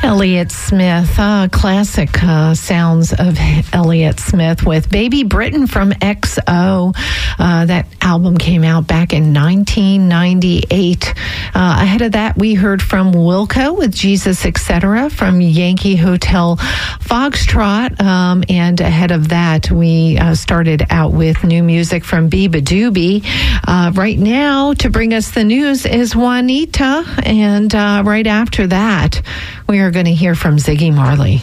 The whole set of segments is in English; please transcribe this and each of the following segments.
Elliott Smith, classic sounds of Elliott Smith with Baby Britain from XO. That album came out back in 1998. Ahead of that, we heard from Wilco with Jesus, Etc. from Yankee Hotel Foxtrot. And ahead of that, we started out with new music from Biba Doobie. Right now, to bring us the news is Juanita. And right after that, we are going to hear from Ziggy Marley.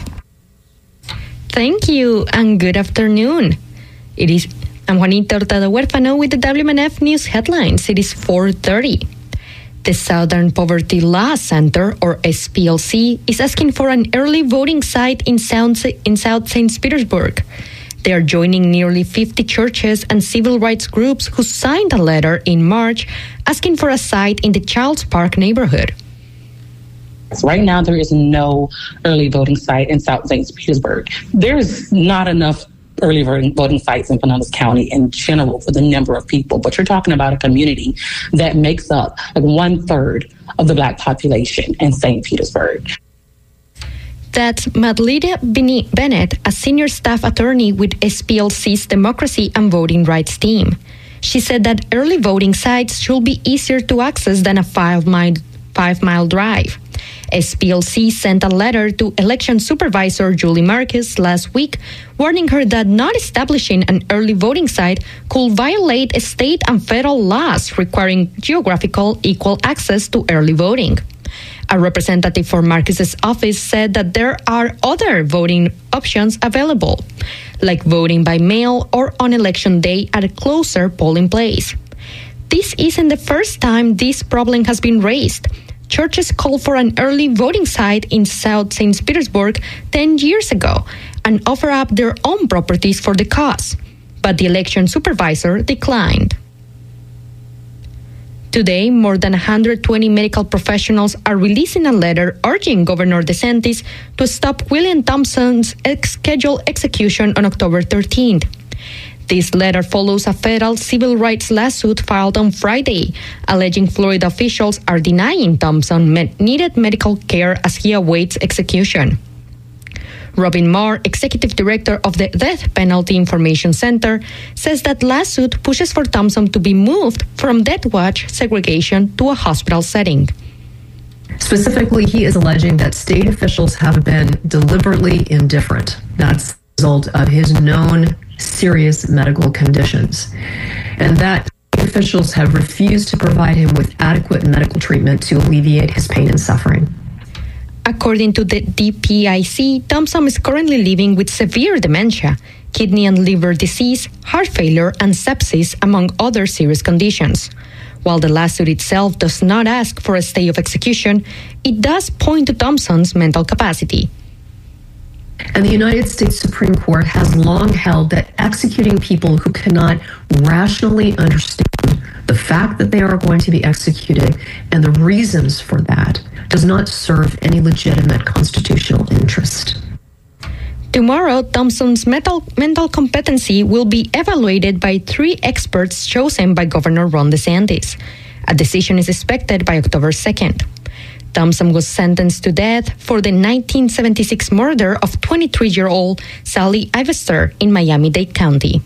Thank you, and good afternoon. I'm Juanita Hurtado Huérfano with the WMNF News headlines. It is 4:30. The Southern Poverty Law Center, or SPLC, is asking for an early voting site in South St. Petersburg. They are joining nearly 50 churches and civil rights groups who signed a letter in March asking for a site in the Childs Park neighborhood. Right now, there is no early voting site in South St. Petersburg. There's not enough early voting sites in Pinellas County in general for the number of people, but you're talking about a community that makes up like 1/3 of the Black population in St. Petersburg. That's Madlida Bennett, a senior staff attorney with SPLC's Democracy and Voting Rights team. She said that early voting sites should be easier to access than a 5-mile drive. SPLC sent a letter to Election Supervisor Julie Marcus last week, warning her that not establishing an early voting site could violate state and federal laws requiring geographical equal access to early voting. A representative for Marcus's office said that there are other voting options available, like voting by mail or on election day at a closer polling place. This isn't the first time this problem has been raised. Churches called for an early voting site in South St. Petersburg 10 years ago and offer up their own properties for the cause, but the election supervisor declined. Today, more than 120 medical professionals are releasing a letter urging Governor DeSantis to stop William Thompson's scheduled execution on October 13th. This letter follows a federal civil rights lawsuit filed on Friday, alleging Florida officials are denying Thompson needed medical care as he awaits execution. Robin Marr, executive director of the Death Penalty Information Center, says that lawsuit pushes for Thompson to be moved from death watch segregation to a hospital setting. Specifically, he is alleging that state officials have been deliberately indifferent. That's the result of his known serious medical conditions, and that officials have refused to provide him with adequate medical treatment to alleviate his pain and suffering. According to the DPIC, Thompson is currently living with severe dementia, kidney and liver disease, heart failure, and sepsis, among other serious conditions. While the lawsuit itself does not ask for a stay of execution, it does point to Thompson's mental capacity. And the United States Supreme Court has long held that executing people who cannot rationally understand the fact that they are going to be executed and the reasons for that does not serve any legitimate constitutional interest. Tomorrow, Thompson's mental competency will be evaluated by 3 experts chosen by Governor Ron DeSantis. A decision is expected by October 2nd. Thompson was sentenced to death for the 1976 murder of 23-year-old Sally Ivester in Miami-Dade County.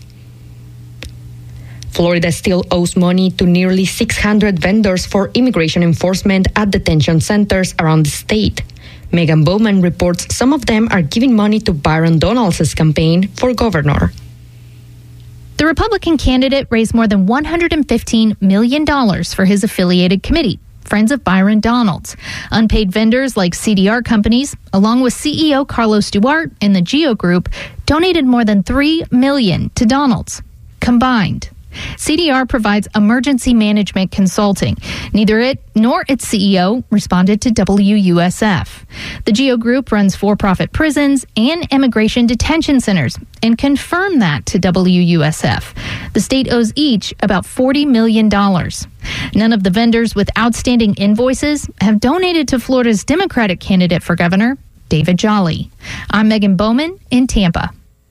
Florida still owes money to nearly 600 vendors for immigration enforcement at detention centers around the state. Megan Bowman reports some of them are giving money to Byron Donalds' campaign for governor. The Republican candidate raised more than $115 million for his affiliated committee, Friends of Byron Donalds. Unpaid vendors like CDR companies, along with CEO Carlos Duarte and the GEO Group, donated more than $3 million to Donalds. Combined, CDR provides emergency management consulting. Neither it nor its CEO responded to WUSF. The GEO Group runs for-profit prisons and immigration detention centers and confirmed that to WUSF. The state owes each about $40 million. None of the vendors with outstanding invoices have donated to Florida's Democratic candidate for governor, David Jolly. I'm Megan Bowman in Tampa.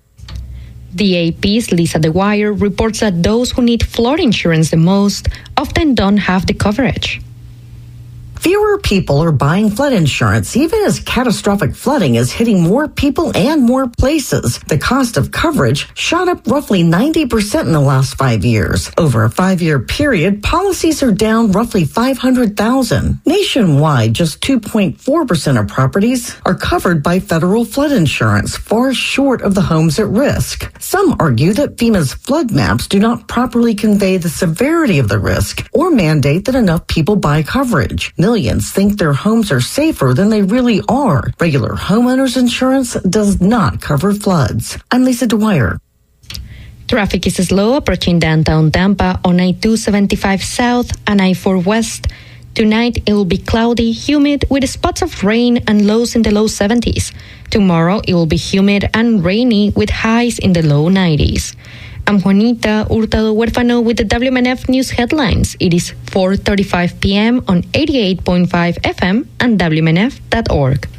The AP's Lisa DeWire reports that those who need flood insurance the most often don't have the coverage. Fewer people are buying flood insurance, even as catastrophic flooding is hitting more people and more places. The cost of coverage shot up roughly 90% in the last 5 years. Over a 5-year period, policies are down roughly 500,000. Nationwide, just 2.4% of properties are covered by federal flood insurance, far short of the homes at risk. Some argue that FEMA's flood maps do not properly convey the severity of the risk or mandate that enough people buy coverage. Millions think their homes are safer than they really are. Regular homeowners insurance does not cover floods. I'm Lisa Dwyer. Traffic is slow approaching downtown Tampa on I-275 South and I-4 West. Tonight, it will be cloudy, humid, with spots of rain and lows in the low 70s. Tomorrow, it will be humid and rainy with highs in the low 90s. I'm Juanita Hurtado Huérfano with the WMNF News headlines. It is 4:35 p.m. on 88.5 FM and WMNF.org.